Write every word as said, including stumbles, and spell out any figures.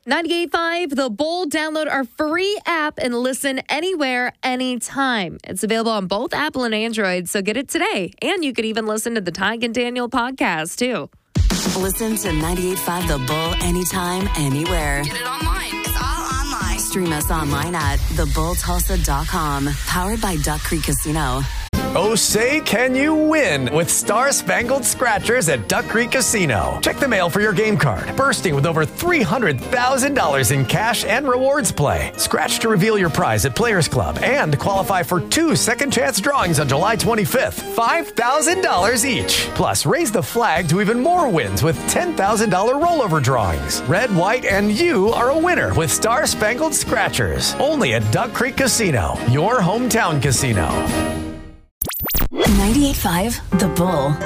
ninety-eight point five The Bull. Download our free app and listen anywhere, anytime. It's available on both Apple and Android, so get it today. And you could even listen to the Tyke and Daniel podcast, too. Listen to ninety-eight point five The Bull anytime, anywhere. Get it online. It's all online. Stream us online at the bull tulsa dot com. Powered by Duck Creek Casino. Oh, say, can you win with Star Spangled Scratchers at Duck Creek Casino? Check the mail for your game card, bursting with over three hundred thousand dollars in cash and rewards play. Scratch to reveal your prize at Players Club and qualify for two second chance drawings on July twenty-fifth, five thousand dollars each. Plus, raise the flag to even more wins with ten thousand dollars rollover drawings. Red, white, and you are a winner with Star Spangled Scratchers. Only at Duck Creek Casino, your hometown casino. ninety-eight point five The Bull.